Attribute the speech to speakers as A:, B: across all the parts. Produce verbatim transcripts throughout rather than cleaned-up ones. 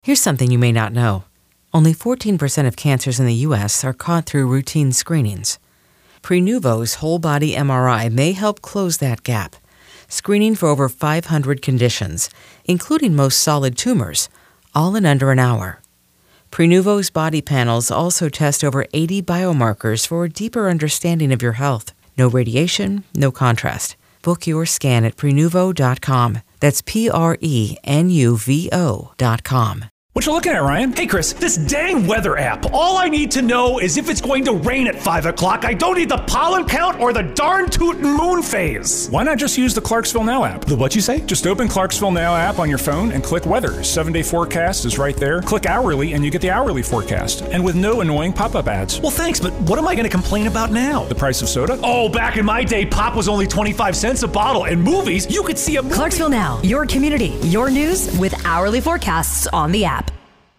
A: Here's something you may not know. Only fourteen percent of cancers in the U S are caught through routine screenings. Prenuvo's whole-body M R I may help close that gap, screening for over five hundred conditions, including most solid tumors, all in under an hour. Prenuvo's body panels also test over eighty biomarkers for a deeper understanding of your health. No radiation, no contrast. Book your scan at prenuvo dot com. That's P R E N U V O dot com.
B: What you looking at, Ryan? Hey, Chris, this dang weather app. All I need to know is if it's going to rain at five o'clock. I don't need the pollen count or the darn tootin' moon phase.
C: Why not just use the Clarksville Now app?
B: The what you say?
C: Just open Clarksville Now app on your phone and click weather. Seven-day forecast is right there. Click hourly and you get the hourly forecast. And with no annoying pop-up ads.
B: Well, thanks, but what am I going to complain about now?
C: The price of soda?
B: Oh, back in my day, pop was only twenty-five cents a bottle. And movies, you could see a movie.
D: Clarksville Now, your community, your news with hourly forecasts on the app.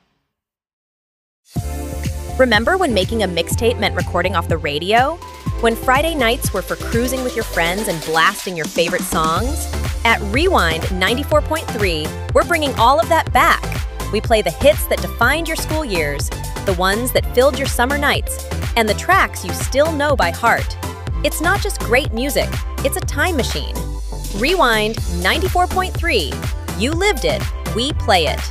E: Remember when making a mixtape meant recording off the radio? When Friday nights were for cruising with your friends and blasting your favorite songs? At Rewind ninety-four point three, we're bringing all of that back. We play the hits that defined your school years, the ones that filled your summer nights, and the tracks you still know by heart. It's not just great music, it's a time machine. Rewind ninety-four point three. You lived it, we play it.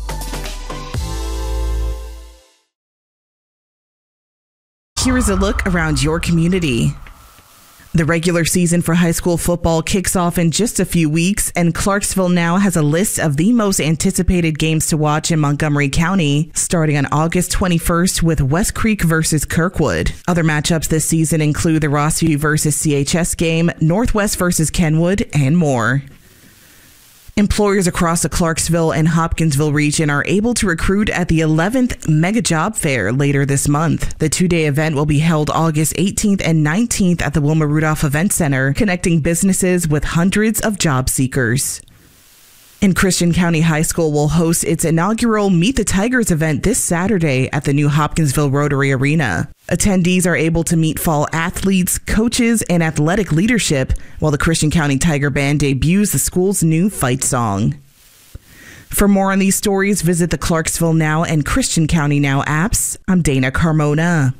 F: Here is a look around your community. The regular season for high school football kicks off in just a few weeks, and Clarksville Now has a list of the most anticipated games to watch in Montgomery County, starting on August twenty-first with West Creek versus Kirkwood. Other matchups this season include the Rossview versus C H S game, Northwest versus Kenwood, and more. Employers across the Clarksville and Hopkinsville region are able to recruit at the eleventh Mega Job Fair later this month. The two-day event will be held August eighteenth and nineteenth at the Wilma Rudolph Event Center, connecting businesses with hundreds of job seekers. And Christian County High School will host its inaugural Meet the Tigers event this Saturday at the new Hopkinsville Rotary Arena. Attendees are able to meet fall athletes, coaches, and athletic leadership while the Christian County Tiger Band debuts the school's new fight song. For more on these stories, visit the Clarksville Now and Christian County Now apps. I'm Dana Carmona.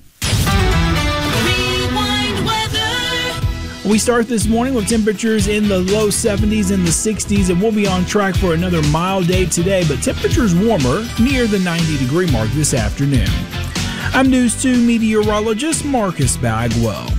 G: We start this morning with temperatures in the low seventies and the sixties, and we'll be on track for another mild day today, but temperatures warmer near the ninety degree mark this afternoon. I'm News two meteorologist Marcus Bagwell.